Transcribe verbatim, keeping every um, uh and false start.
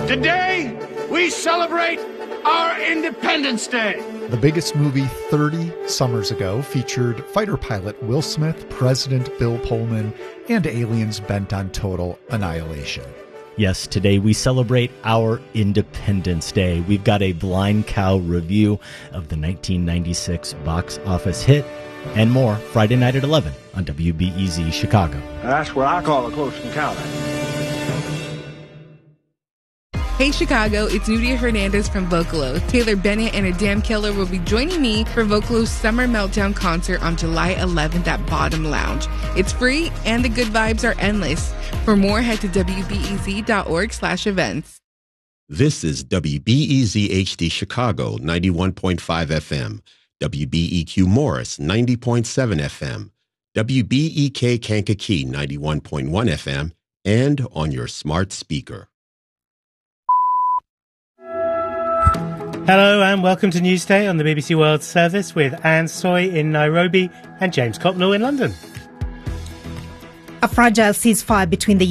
Today, we celebrate our Independence Day. The biggest movie thirty summers ago featured fighter pilot Will Smith, President Bill Pullman, and aliens bent on total annihilation. Yes, today we celebrate our Independence Day. We've got a blind cow review of the nineteen ninety-six box office hit and more Friday night at eleven on W B E Z Chicago. That's what I call a close encounter. Hey Chicago, it's Nudia Hernandez from Vocalo. Taylor Bennett and Adam Keller will be joining me for Vocalo's Summer Meltdown concert on July eleventh at Bottom Lounge. It's free and the good vibes are endless. For more, head to W B E Z dot org slash events. This is W B E Z H D Chicago, ninety-one point five F M, W B E Q Morris, ninety point seven F M, W B E K Kankakee, ninety-one point one F M, and on your smart speaker. Hello and welcome to Newsday on the B B C World Service with Anne Soy in Nairobi and James Copnell in London. A fragile ceasefire between the